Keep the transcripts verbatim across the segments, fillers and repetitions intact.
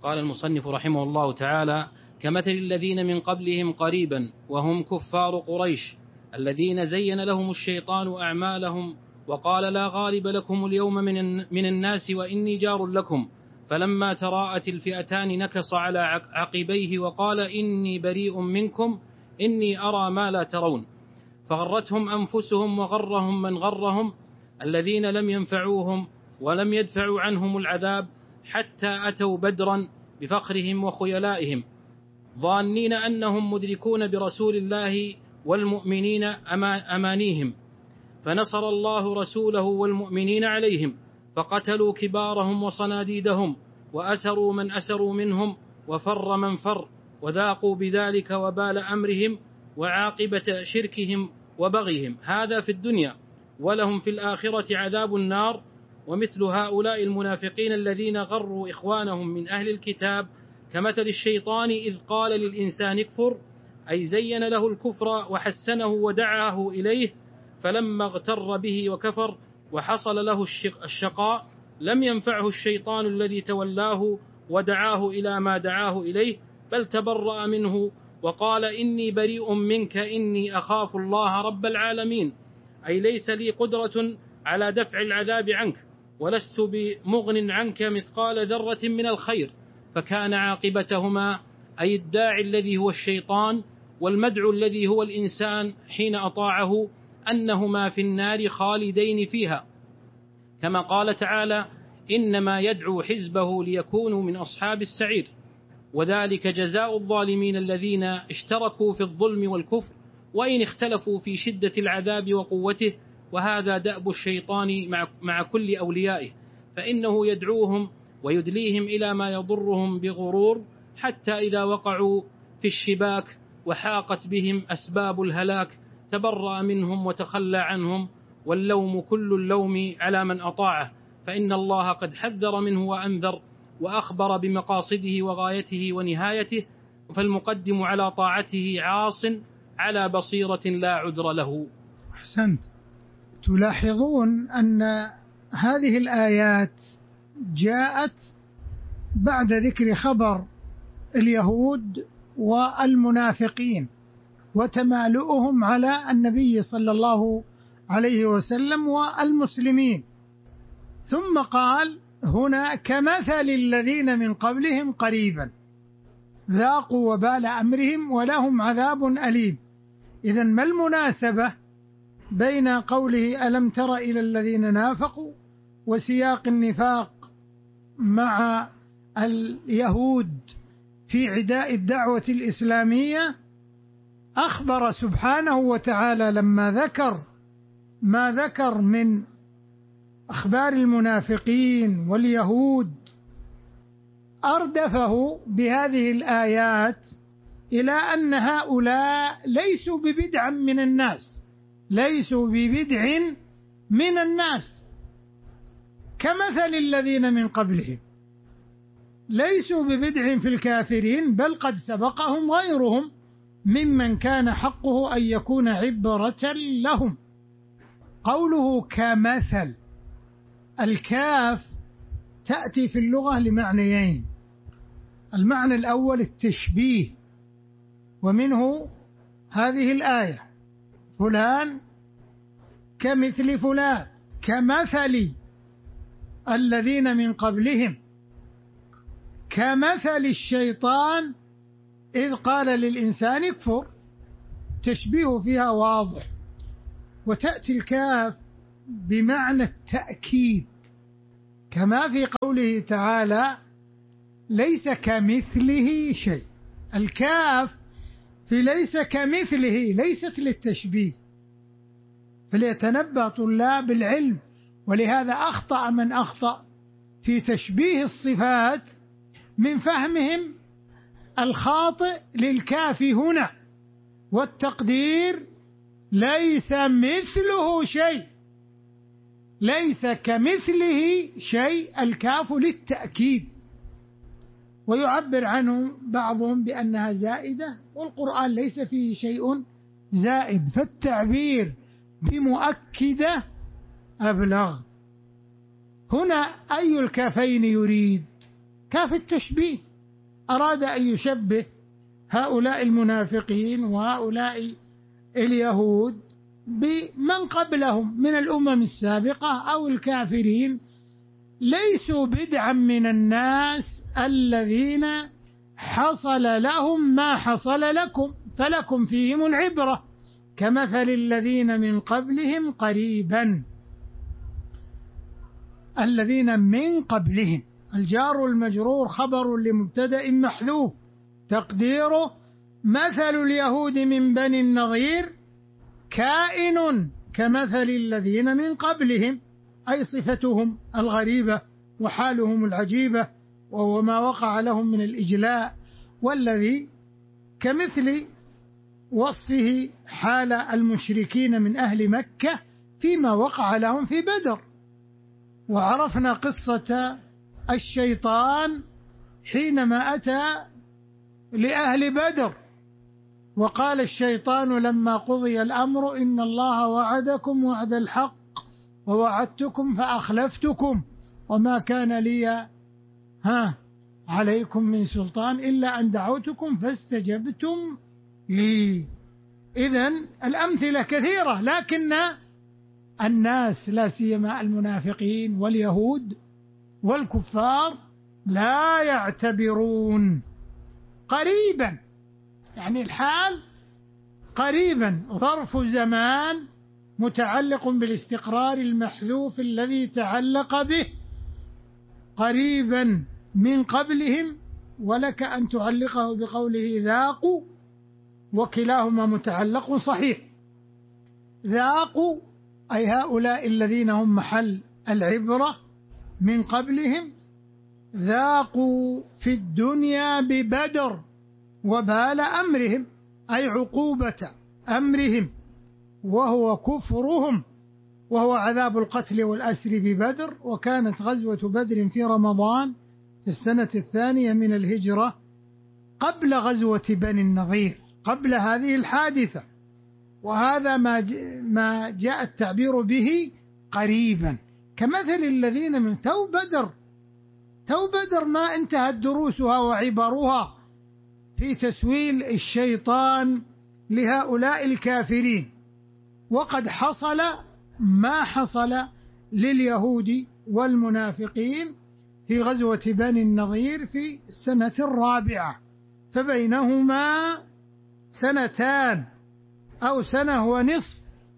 قال المصنف رحمه الله تعالى: كمثل الذين من قبلهم قريبا وهم كفار قريش الذين زين لهم الشيطان أعمالهم وقال لا غالب لكم اليوم من الناس وإني جار لكم، فلما تراءت الفئتان نكص على عقبيه وقال إني بريء منكم إني أرى ما لا ترون، فغرتهم أنفسهم وغرهم من غرهم الذين لم ينفعوهم ولم يدفعوا عنهم العذاب حتى أتوا بدرا بفخرهم وخيلائهم ظانين أنهم مدركون برسول الله والمؤمنين أمانيهم، فنصر الله رسوله والمؤمنين عليهم، فقتلوا كبارهم وصناديدهم وأسروا من أسروا منهم وفر من فر، وذاقوا بذلك وبال أمرهم وعاقبة شركهم وبغيهم، هذا في الدنيا، ولهم في الآخرة عذاب النار. ومثل هؤلاء المنافقين الذين غروا إخوانهم من أهل الكتاب كمثل الشيطان إذ قال للإنسان اكفر، أي زين له الكفر وحسنه ودعاه إليه، فلما اغتر به وكفر وحصل له الشقاء لم ينفعه الشيطان الذي تولاه ودعاه إلى ما دعاه إليه، بل تبرأ منه وقال إني بريء منك إني أخاف الله رب العالمين، أي ليس لي قدرة على دفع العذاب عنك ولست بمغن عنك مثقال ذرة من الخير، فكان عاقبتهما أي الداعي الذي هو الشيطان والمدعو الذي هو الإنسان حين أطاعه أنهما في النار خالدين فيها، كما قال تعالى إنما يدعو حزبه ليكونوا من أصحاب السعير، وذلك جزاء الظالمين الذين اشتركوا في الظلم والكفر وإن اختلفوا في شدة العذاب وقوته، وهذا دأب الشيطان مع, مع كل أوليائه، فإنه يدعوهم ويدليهم إلى ما يضرهم بغرور حتى إذا وقعوا في الشباك وحاقت بهم أسباب الهلاك تبرأ منهم وتخلى عنهم، واللوم كل اللوم على من أطاعه، فإن الله قد حذر منه وأنذر وأخبر بمقاصده وغايته ونهايته، فالمقدم على طاعته عاص على بصيرة لا عذر له. أحسنت. تلاحظون أن هذه الآيات جاءت بعد ذكر خبر اليهود والمنافقين وتمالؤهم على النبي صلى الله عليه وسلم والمسلمين، ثم قال هنا كمثل الذين من قبلهم قريبا ذاقوا وبال أمرهم ولهم عذاب أليم. إذن ما المناسبة بين قوله ألم تر إلى الذين نافقوا وسياق النفاق مع اليهود في عداء الدعوة الإسلامية؟ أخبر سبحانه وتعالى لما ذكر ما ذكر من أخبار المنافقين واليهود أردفه بهذه الآيات إلى أن هؤلاء ليسوا ببدع من الناس، ليسوا ببدع من الناس، كمثل الذين من قبلهم، ليسوا ببدع في الكافرين، بل قد سبقهم غيرهم ممن كان حقه أن يكون عبرة لهم. قوله كمثل، الكاف تأتي في اللغة لمعنيين: المعنى الأول التشبيه، ومنه هذه الآية فلان كمثل فلان، كمثل الذين من قبلهم، كمثل الشيطان إذ قال للإنسان اكفر، تشبيه فيها واضح. وتأتي الكاف بمعنى التأكيد، كما في قوله تعالى ليس كمثله شيء. الكاف في ليس كمثله ليست للتشبيه، فليتنبه طلاب العلم، ولهذا أخطأ من أخطأ في تشبيه الصفات من فهمهم الخاطئ للكاف هنا، والتقدير ليس مثله شيء، ليس كمثله شيء، الكاف للتأكيد، ويعبر عنه بعضهم بأنها زائدة، والقرآن ليس فيه شيء زائد، فالتعبير بمؤكدة أبلغ. هنا أي الكافين يريد؟ كاف التشبيه، أراد أن يشبه هؤلاء المنافقين وهؤلاء اليهود بمن قبلهم من الأمم السابقة أو الكافرين، ليسوا بدعا من الناس الذين حصل لهم ما حصل لكم فلكم فيهم العبرة، كمثل الذين من قبلهم قريبا. الذين من قبلهم، الجار المجرور خبر لمبتدأ محذوف، تقديره مثل اليهود من بني النضير كائن كمثل الذين من قبلهم، أي صفتهم الغريبة وحالهم العجيبة، وهو ما وقع لهم من الإجلاء، والذي كمثل وصفه حال المشركين من أهل مكة فيما وقع لهم في بدر. وعرفنا قصة الشيطان حينما أتى لأهل بدر، وقال الشيطان لما قضي الأمر إن الله وعدكم وعد الحق ووعدتكم فأخلفتكم وما كان لي ها عليكم من سلطان إلا أن دعوتكم فاستجبتم لي. إذن الأمثلة كثيرة، لكن الناس لا سيما المنافقين واليهود والكفار لا يعتبرون. قريبا يعني الحال قريبا ظرف زمان متعلق بالاستقرار المحذوف الذي تعلق به، قريبا من قبلهم، ولك أن تعلقه بقوله ذاقوا، وكلاهما متعلق صحيح. ذاقوا أي هؤلاء الذين هم محل العبرة من قبلهم، ذاقوا في الدنيا ببدر وبال أمرهم، أي عقوبة أمرهم وهو كفرهم، وهو عذاب القتل والأسر ببدر. وكانت غزوة بدر في رمضان في السنة الثانية من الهجرة قبل غزوة بني النضير، قبل هذه الحادثة، وهذا ما ما جاء التعبير به قريبا، كمثل الذين من تو بدر. تو بدر ما انتهت دروسها وعبرها في تسويل الشيطان لهؤلاء الكافرين، وقد حصل ما حصل لليهود والمنافقين في غزوة بني النضير في السنة الرابعة، فبينهما سنتان أو سنة ونصف،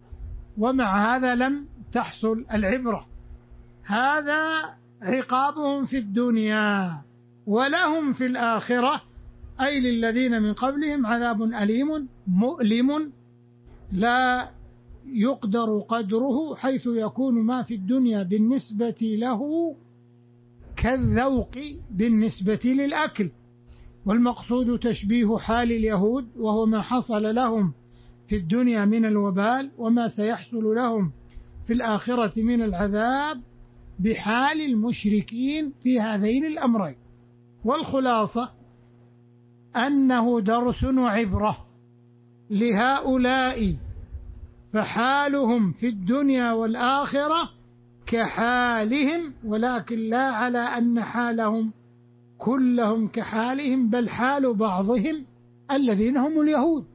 ومع هذا لم تحصل العبرة. هذا عقابهم في الدنيا، ولهم في الآخرة أي للذين من قبلهم عذاب أليم مؤلم لا يقدر قدره، حيث يكون ما في الدنيا بالنسبة له كالذوق بالنسبة للأكل. والمقصود تشبيه حال اليهود، وهو ما حصل لهم في الدنيا من الوبال وما سيحصل لهم في الآخرة من العذاب، بحال المشركين في هذين الأمرين. والخلاصة أنه درس وعبرة لهؤلاء، فحالهم في الدنيا والآخرة كحالهم، ولكن لا على أن حالهم كلهم كحالهم، بل حال بعضهم الذين هم اليهود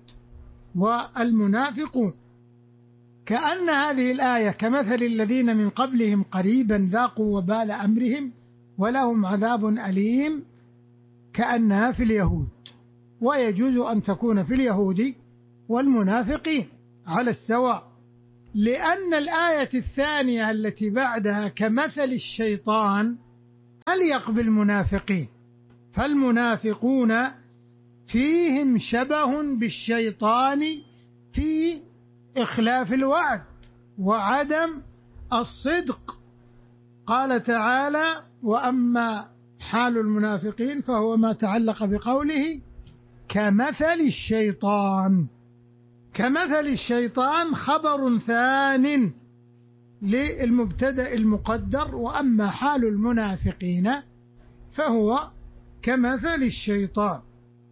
والمنافقون. كأن هذه الآية كمثل الذين من قبلهم قريبا ذاقوا وبال أمرهم ولهم عذاب أليم، كأنها في اليهود، ويجوز أن تكون في اليهود والمنافقين على السواء، لأن الآية الثانية التي بعدها كمثل الشيطان أليق بالمنافقين، فالمنافقون فيهم شبه بالشيطان في إخلاف الوعد وعدم الصدق. قال تعالى: وأما حال المنافقين فهو ما تعلق بقوله كمثل الشيطان. كمثل الشيطان خبر ثان للمبتدأ المقدر، وأما حال المنافقين فهو كمثل الشيطان،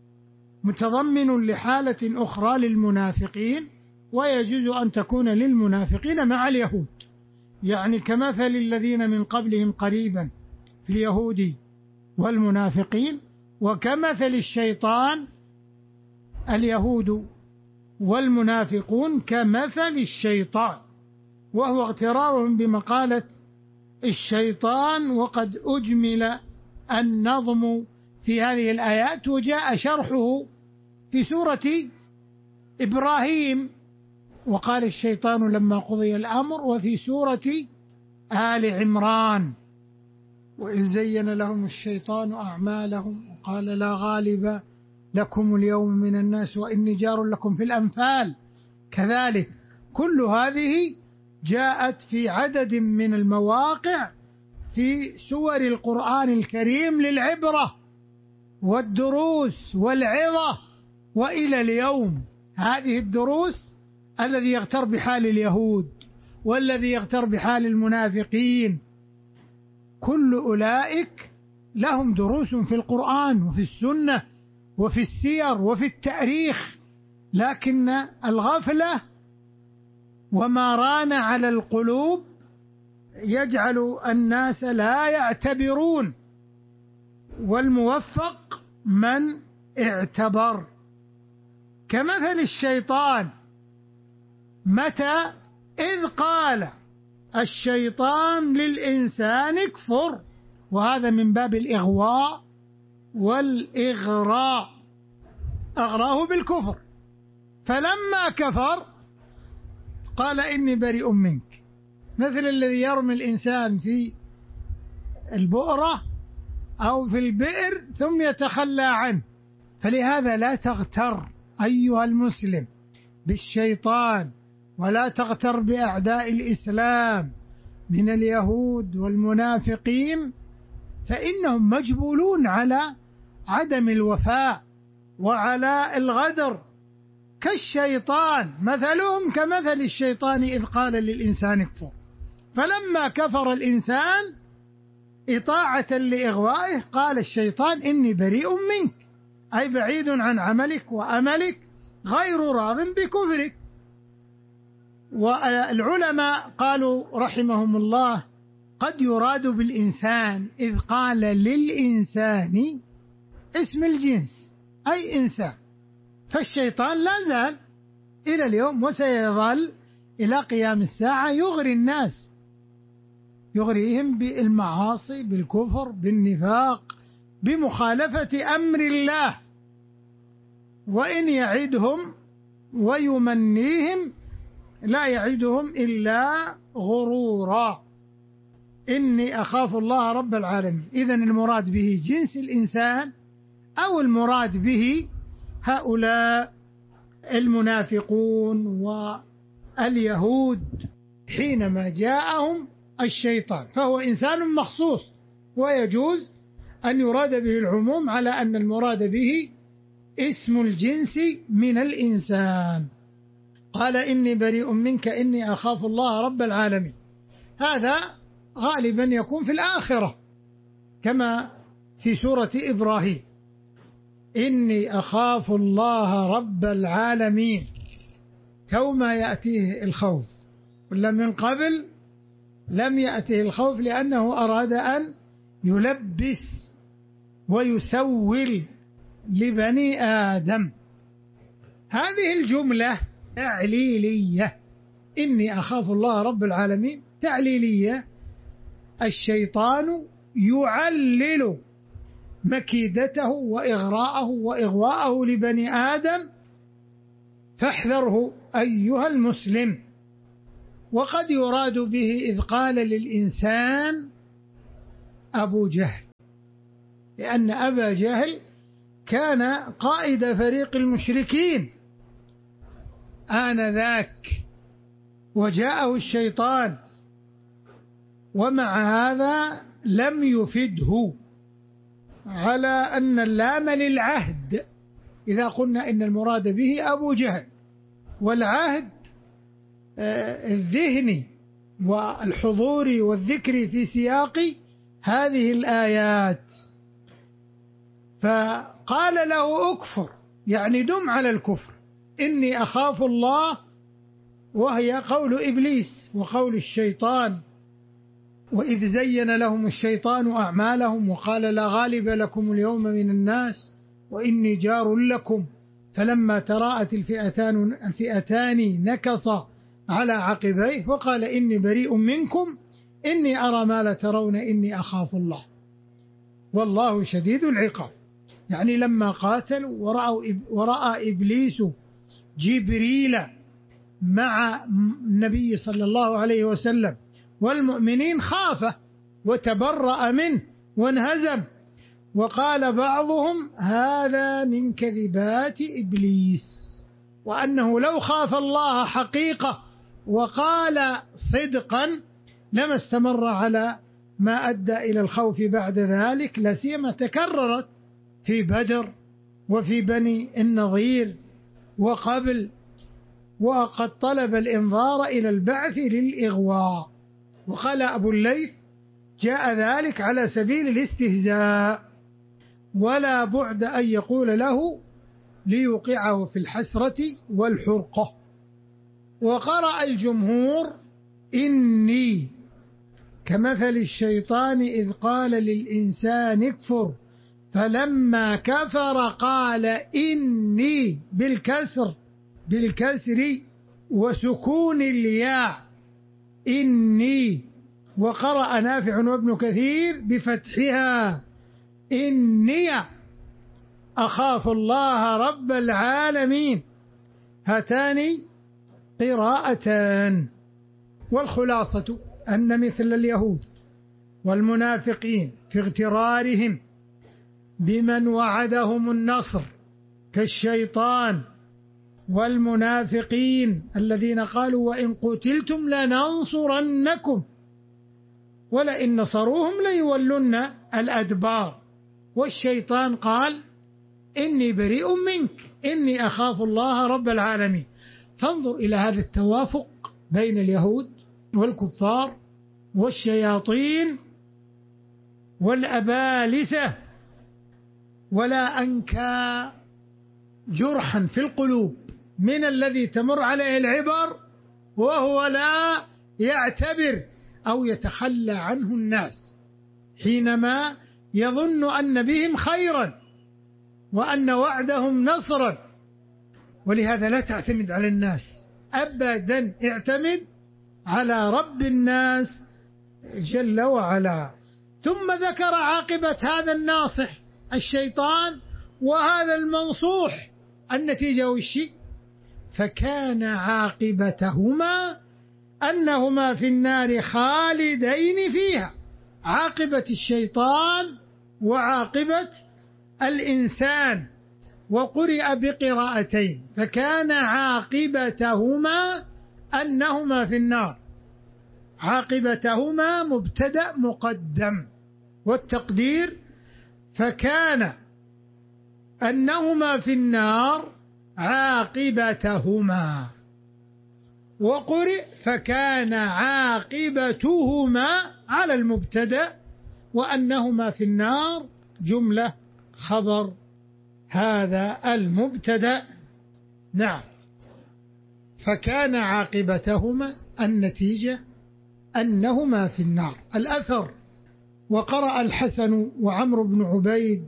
متضمن لحالة أخرى للمنافقين، ويجوز أن تكون للمنافقين مع اليهود، يعني كمثل الذين من قبلهم قريبا في اليهود والمنافقين، وكمثل الشيطان اليهود والمنافقون كمثل الشيطان، وهو اغترارهم بمقالة الشيطان. وقد أجمل النظم في هذه الآيات، وجاء شرحه في سورة إبراهيم وقال الشيطان لما قضي الأمر، وفي سورة آل عمران وإذ زين لهم الشيطان أعمالهم وقال لا غالب لكم اليوم من الناس وإني جار لكم في الأنفال. كذلك كل هذه جاءت في عدد من المواقع في سور القرآن الكريم للعبرة والدروس والعظة. وإلى اليوم هذه الدروس الذي يغتر بحال اليهود والذي يغتر بحال المنافقين كل أولئك لهم دروس في القرآن وفي السنة وفي السير وفي التاريخ، لكن الغفلة وما ران على القلوب يجعل الناس لا يعتبرون، والموفق من اعتبر. كمثل الشيطان متى إذ قال الشيطان للإنسان اكفر، وهذا من باب الإغواء والإغراء، أغراه بالكفر، فلما كفر قال إني بريء منك، مثل الذي يرمي الإنسان في البؤرة أو في البئر ثم يتخلى عنه. فلهذا لا تغتر أيها المسلم بالشيطان، ولا تغتر بأعداء الإسلام من اليهود والمنافقين، فإنهم مجبولون على عدم الوفاء وعلى الغدر كالشيطان، مثلهم كمثل الشيطان إذ قال للإنسان اكفر، فلما كفر الإنسان إطاعة لإغوائه قال الشيطان إني بريء منك، أي بعيد عن عملك وأملك، غير راض بكفرك. والعلماء قالوا رحمهم الله قد يراد بالإنسان إذ قال للإنسان اسم الجنس أي إنسان، فالشيطان لا زال إلى اليوم وسيظل إلى قيام الساعة يغري الناس، يغريهم بالمعاصي، بالكفر، بالنفاق، بمخالفة أمر الله، وإن يعدهم ويمنيهم لا يعدهم إلا غرورا. إني أخاف الله رب العالمين. إذن المراد به جنس الإنسان أو المراد به هؤلاء المنافقون واليهود حينما جاءهم الشيطان، فهو إنسان مخصوص، ويجوز أن يراد به العموم على أن المراد به اسم الجنس من الإنسان. قال إني بريء منك إني أخاف الله رب العالمين، هذا غالبا يكون في الآخرة كما في سورة إبراهيم، إني أخاف الله رب العالمين، يوم يأتيه الخوف، ولا من قبل لم يأتيه الخوف لأنه أراد أن يلبس ويسول لبني آدم. هذه الجملة تعليلية، إني أخاف الله رب العالمين تعليلية، الشيطان يعلل مكيدته وإغراءه وإغواءه لبني آدم، فاحذره أيها المسلم. وقد يراد به إذ قال للإنسان أبو جهل، لأن أبا جهل كان قائد فريق المشركين آنذاك، وجاءه الشيطان، ومع هذا لم يفده على أن اللام للعهد إذا قلنا إن المراد به أبو جهل، والعهد الذهني والحضوري والذكري في سياق هذه الآيات. فقال له أكفر، يعني دم على الكفر، إني أخاف الله، وهي قول إبليس وقول الشيطان وإذ زين لهم الشيطان أعمالهم وقال لا غالب لكم اليوم من الناس وإني جار لكم فلما تراءت الفئتان, الفئتان نكص على عقبيه وقال إني بريء منكم إني أرى ما لا ترون إني أخاف الله والله شديد العقاب. يعني لما قاتلوا ورأوا ورأى إبليس جبريل مع النبي صلى الله عليه وسلم والمؤمنين خافه وتبرأ منه وانهزم، وقال بعضهم هذا من كذبات إبليس، وأنه لو خاف الله حقيقة وقال صدقا لما استمر على ما أدى إلى الخوف بعد ذلك، لسيما تكررت في بدر وفي بني النضير وقبل، وقد طلب الإنظار إلى البعث للإغواء. وقال أبو الليث جاء ذلك على سبيل الاستهزاء ولا بعد أن يقول له ليوقعه في الحسرة والحرقة. وقرأ الجمهور إني كمثل الشيطان إذ قال للإنسان اكفر فلما كفر قال إني بالكسر بالكسر وسكون الياء إني. وقرأ نافع وابن كثير بفتحها إني أخاف الله رب العالمين. هاتان قراءتان. والخلاصة أن مثل اليهود والمنافقين في اغترارهم بمن وعدهم النصر كالشيطان والمنافقين الذين قالوا وإن قتلتم لننصرنكم ولئن نصروهم ليولن الأدبار، والشيطان قال إني بريء منك إني أخاف الله رب العالمين. فانظر إلى هذا التوافق بين اليهود والكفار والشياطين والأبالسة، ولا أنكى جرحا في القلوب من الذي تمر عليه العبر وهو لا يعتبر أو يتخلى عنه الناس حينما يظن أن بهم خيرا وأن وعدهم نصرا. ولهذا لا تعتمد على الناس أبدا، اعتمد على رب الناس جل وعلا. ثم ذكر عاقبة هذا الناصح الشيطان وهذا المنصوح. النتيجة والشيء فكان عاقبتهما أنهما في النار خالدين فيها، عاقبة الشيطان وعاقبة الإنسان. وقرئ بقراءتين فكان عاقبتهما أنهما في النار. عاقبتهما مبتدأ مقدم، والتقدير فكان أنهما في النار عاقبتهما. وقرئ فكان عاقبتهما على المبتدأ وأنهما في النار جملة خبر هذا المبتدأ. نعم، فكان عاقبتهما النتيجة أنهما في النار. الأثر وقرأ الحسن وعمرو بن عبيد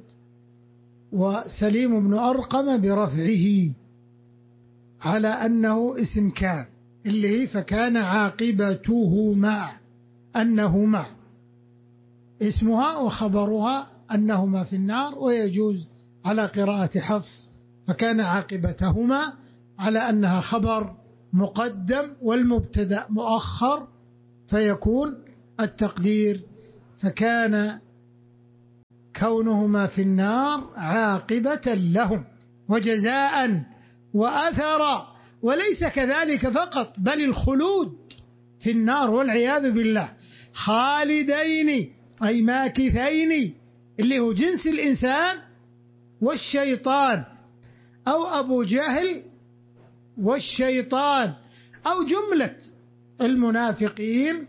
وسليم بن أرقم برفعه على أنه اسم كان اللي فكان عاقبتهما أنهما اسمها وخبرها أنهما في النار. ويجوز على قراءة حفص فكان عاقبتهما على أنها خبر مقدم والمبتدأ مؤخر، فيكون التقدير فكان كونهما في النار عاقبة لهم وجزاء وأثرا. وليس كذلك فقط بل الخلود في النار والعياذ بالله، خالدين أي ماكثين، اللي هو جنس الإنسان والشيطان أو أبو جهل والشيطان أو جملة المنافقين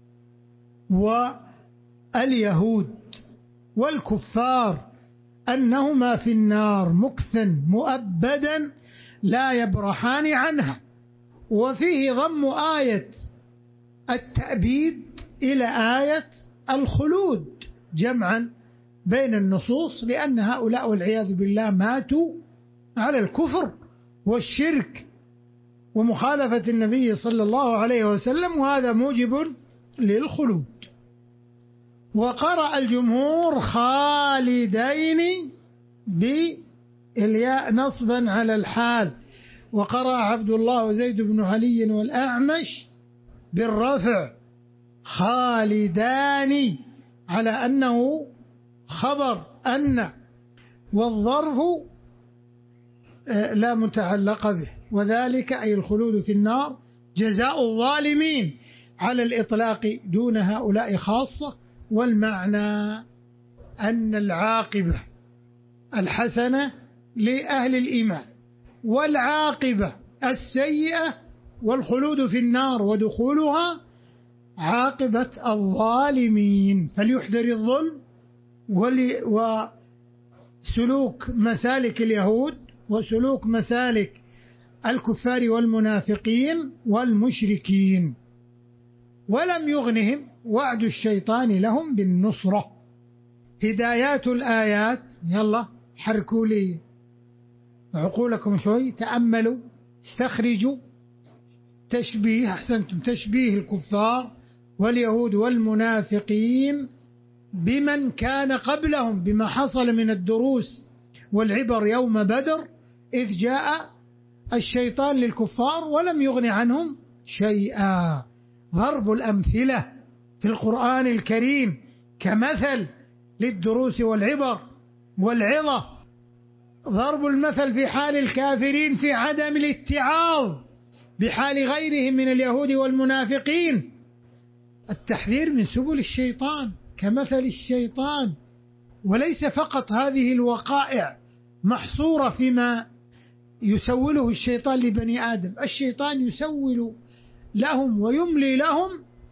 واليهود والكفار أنهما في النار مكثا مؤبدا لا يبرحان عنها. وفيه ضم آية التأبيد إلى آية الخلود جمعا بين النصوص، لأن هؤلاء والعياذ بالله ماتوا على الكفر والشرك ومخالفة النبي صلى الله عليه وسلم، وهذا موجب للخلود. وقرأ الجمهور خالدين بالياء نصبا على الحال، وقرأ عبد الله وزيد بن علي والأعمش بالرفع خالدان على أنه خبر أن، والظرف لا متعلق به، وذلك أي الخلود في النار جزاء الظالمين على الإطلاق دون هؤلاء خاصة، والمعنى أن العاقبة الحسنة لأهل الإيمان، والعاقبة السيئة والخلود في النار ودخولها عاقبة الظالمين. فليحذر الظلم وسلوك مسالك اليهود وسلوك مسالك الكفار والمنافقين والمشركين. ولم يغنهم وعد الشيطان لهم بالنصرة. هدايات الآيات، يلا حركوا لي عقولكم شوي، تأملوا، استخرجوا تشبيه، أحسنتم، تشبيه الكفار واليهود والمنافقين بمن كان قبلهم، بما حصل من الدروس والعبر يوم بدر، إذ جاء الشيطان للكفار ولم يغن عنهم شيئا. ضرب الأمثلة في القرآن الكريم كمثل للدروس والعبر والعظة، ضرب المثل في حال الكافرين في عدم الاتعاظ بحال غيرهم من اليهود والمنافقين، التحذير من سبل الشيطان كمثل الشيطان. وليس فقط هذه الوقائع محصورة فيما يسوله الشيطان لبني آدم، الشيطان يسول لهم ويملي لهم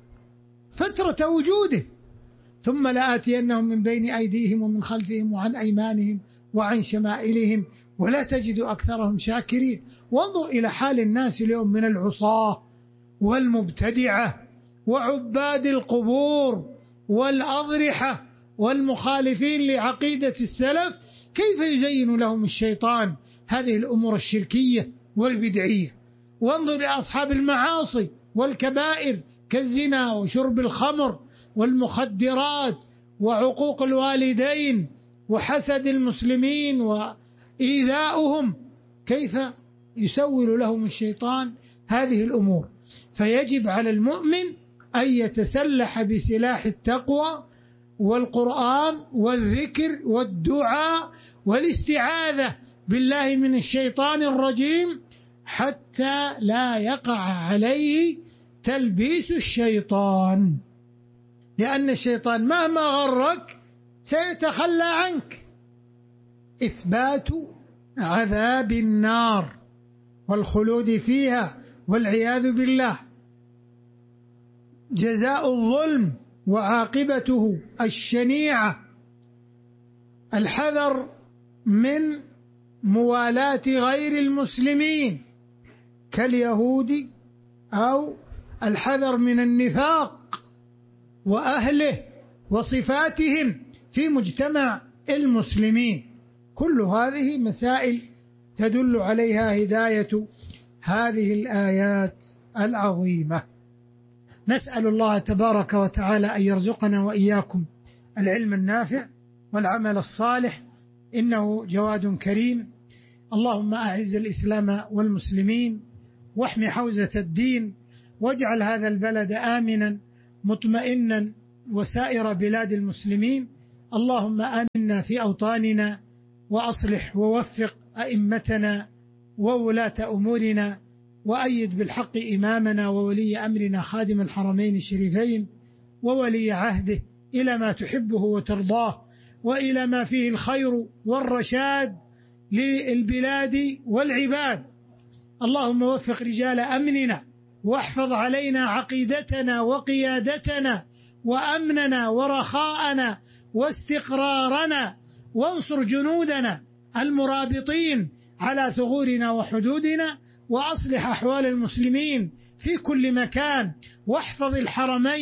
فترة وجوده، ثم لآتينهم من بين أيديهم ومن خلفهم وعن أيمانهم وعن شمائلهم ولا تجد أكثرهم شاكرين. وانظر إلى حال الناس اليوم من العصاة والمبتدعة وعباد القبور والأضرحة والمخالفين لعقيدة السلف، كيف يزين لهم الشيطان هذه الأمور الشركية والبدعية. وانظر لأصحاب المعاصي والكبائر كالزنا وشرب الخمر والمخدرات وعقوق الوالدين وحسد المسلمين وإيذاؤهم، كيف يسول لهم الشيطان هذه الأمور. فيجب على المؤمن أن يتسلح بسلاح التقوى والقرآن والذكر والدعاء والاستعاذة بالله من الشيطان الرجيم، حتى لا يقع عليه تلبيس الشيطان، لأن الشيطان مهما غرك سيتخلى عنك. إثبات عذاب النار والخلود فيها والعياذ بالله جزاء الظلم وعاقبته الشنيعة. الحذر من موالاة غير المسلمين كاليهود، أو الحذر من النفاق وأهله وصفاتهم في مجتمع المسلمين. كل هذه مسائل تدل عليها هداية هذه الآيات العظيمة. نسأل الله تبارك وتعالى أن يرزقنا وإياكم العلم النافع والعمل الصالح، إنه جواد كريم. اللهم أعز الإسلام والمسلمين واحمي حوزة الدين، واجعل هذا البلد آمنا مطمئنا وسائر بلاد المسلمين. اللهم آمنا في أوطاننا، وأصلح ووفق أئمتنا وولاة أمورنا، وأيد بالحق إمامنا وولي أمرنا خادم الحرمين الشريفين وولي عهده إلى ما تحبه وترضاه، وإلى ما فيه الخير والرشاد للبلاد والعباد. اللهم وفق رجال أمننا، واحفظ علينا عقيدتنا وقيادتنا وأمننا ورخاءنا واستقرارنا، وانصر جنودنا المرابطين على ثغورنا وحدودنا، وأصلح أحوال المسلمين في كل مكان، واحفظ الحرمين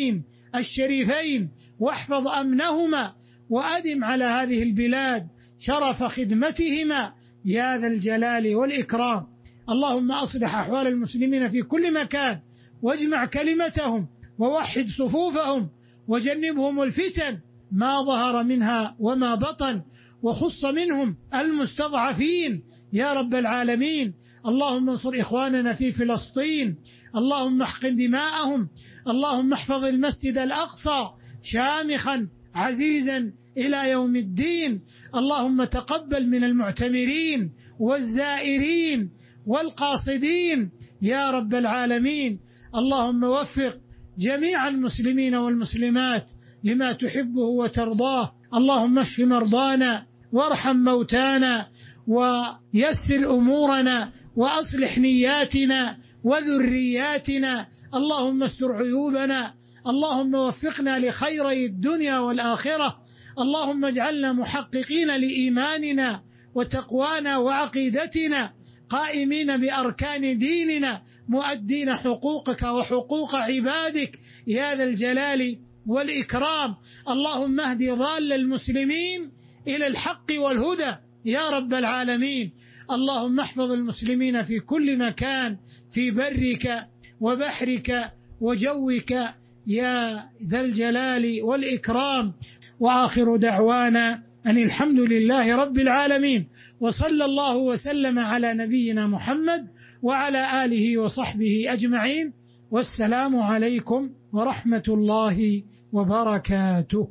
الشريفين واحفظ أمنهما وأدم على هذه البلاد شرف خدمتهما يا ذا الجلال والإكرام. اللهم أصلح أحوال المسلمين في كل مكان واجمع كلمتهم ووحد صفوفهم وجنبهم الفتن ما ظهر منها وما بطن، وخص منهم المستضعفين يا رب العالمين. اللهم انصر إخواننا في فلسطين، اللهم احقن دماءهم، اللهم احفظ المسجد الأقصى شامخا عزيزا إلى يوم الدين. اللهم تقبل من المعتمرين والزائرين والقاصدين يا رب العالمين. اللهم وفق جميع المسلمين والمسلمات لما تحبه وترضاه. اللهم اشف مرضانا وارحم موتانا ويسر أمورنا وأصلح نياتنا وذرياتنا. اللهم استر عيوبنا، اللهم وفقنا لخيري الدنيا والآخرة. اللهم اجعلنا محققين لإيماننا وتقوانا وعقيدتنا، قائمين بأركان ديننا، مؤدين حقوقك وحقوق عبادك يا ذا الجلال والإكرام. اللهم اهد ضال المسلمين إلى الحق والهدى يا رب العالمين. اللهم احفظ المسلمين في كل مكان في برك وبحرك وجوك يا ذا الجلال والإكرام. وآخر دعوانا أن الحمد لله رب العالمين، وصلى الله وسلم على نبينا محمد وعلى آله وصحبه أجمعين، والسلام عليكم ورحمة الله وبركاته.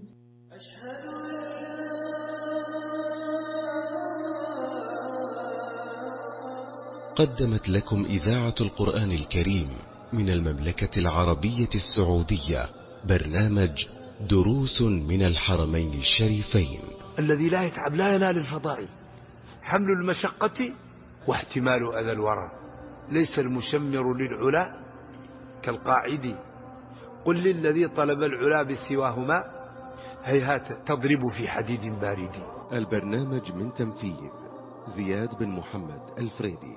قدمت لكم إذاعة القرآن الكريم من المملكة العربية السعودية برنامج دروس من الحرمين الشريفين. الذي لا يتعب لا ينال الفضائل. حمل المشقة واحتمال أذى الورى. ليس المشمر للعلا كالقاعد. قل للذي طلب العلا بسواهما هيهات تضرب في حديد بارد. البرنامج من تنفيذ زياد بن محمد الفريدي.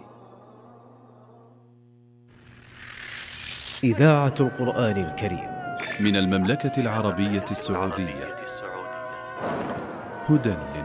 إذاعة القرآن الكريم من المملكة العربية السعودية. هدى